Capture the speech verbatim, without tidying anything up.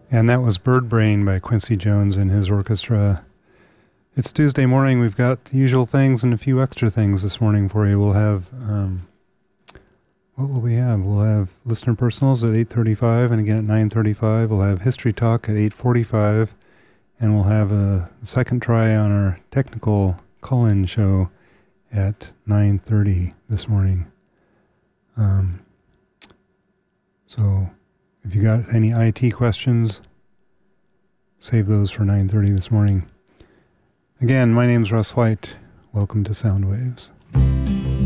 And that was Bird Brain by Quincy Jones and his orchestra. It's Tuesday morning. We've got the usual things and a few extra things this morning for you. We'll have, um, what will we have? We'll have listener personals at eight thirty-five, and again at nine thirty-five. We'll have history talk at eight forty-five, and we'll have a second try on our technical call-in show at nine thirty this morning. Um, so if you got any I T questions, save those for nine thirty this morning. Again, my name's Russ White. Welcome to Sound Waves.